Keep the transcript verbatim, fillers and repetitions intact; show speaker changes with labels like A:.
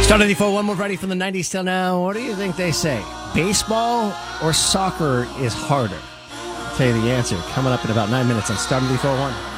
A: Star ninety-four, one more ready from the nineties till now. What do you think they say? Baseball or soccer is harder? I'll tell you the answer coming up in about nine minutes on Star ninety-four one.